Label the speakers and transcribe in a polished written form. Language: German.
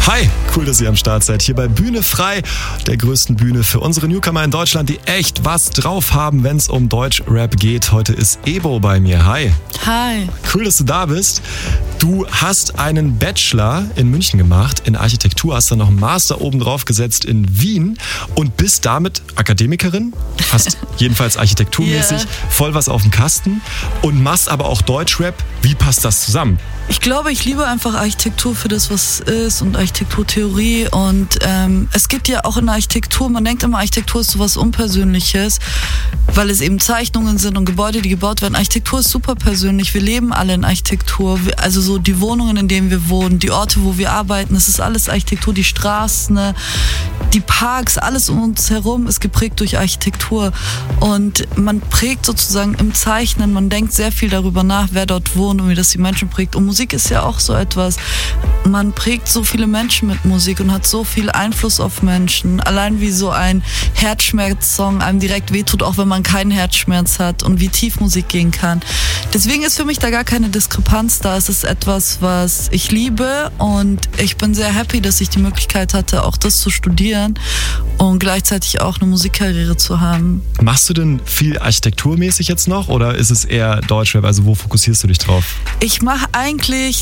Speaker 1: Hi, cool, dass ihr am Start seid. Hier bei Bühne frei, der größten Bühne für unsere Newcomer in Deutschland, die echt was drauf haben, wenn es um Deutschrap geht. Heute ist Ebo bei mir. Hi.
Speaker 2: Hi.
Speaker 1: Cool, dass du da bist. Du hast einen Bachelor in München gemacht in Architektur, hast dann noch einen Master oben drauf gesetzt in Wien und bist damit Akademikerin, hast jedenfalls architekturmäßig voll was auf dem Kasten und machst aber auch Deutschrap. Wie passt das zusammen?
Speaker 2: Ich glaube, ich liebe einfach Architektur für das, was es ist und Architekturtheorie und es gibt ja auch in der Architektur, man denkt immer, Architektur ist sowas Unpersönliches, weil es eben Zeichnungen sind und Gebäude, die gebaut werden. Architektur ist super persönlich, wir leben alle in Architektur, also so die Wohnungen, in denen wir wohnen, die Orte, wo wir arbeiten, es ist alles Architektur, die Straßen, die Parks, alles um uns herum ist geprägt durch Architektur und man prägt sozusagen im Zeichnen, man denkt sehr viel darüber nach, wer dort wohnt und wie das die Menschen prägt. Und Musik ist ja auch so etwas, man prägt so viele Menschen mit Musik und hat so viel Einfluss auf Menschen. Allein wie so ein Herzschmerz-Song einem direkt wehtut, auch wenn man keinen Herzschmerz hat und wie tief Musik gehen kann. Deswegen ist für mich da gar keine Diskrepanz da. Es ist etwas, was ich liebe und ich bin sehr happy, dass ich die Möglichkeit hatte, auch das zu studieren und gleichzeitig auch eine Musikkarriere zu haben.
Speaker 1: Machst du denn viel architekturmäßig jetzt noch oder ist es eher Deutschrap? Also wo fokussierst du dich drauf?
Speaker 2: Ich mache eigentlich